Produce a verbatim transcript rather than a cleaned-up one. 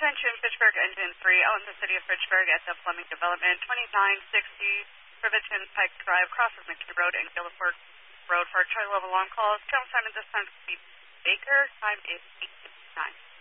Attention, Fitchburg Engine three, out in the city of Fitchburg at the Fleming Development, twenty-nine sixty Riverton Pike Drive, crosses McKinney Road and Guilford Road for Charlie Level alarm calls. Count time at this time to be Baker. Time is eight fifty-nine.